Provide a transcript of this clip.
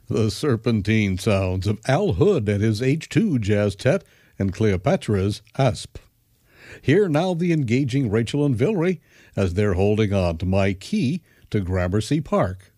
The serpentine sounds of Al Hood at his H2 Jazz Tet and Cleopatra's Asp. Hear now the engaging Rachel and Villeray as they're holding on to My Key to Gramercy Park.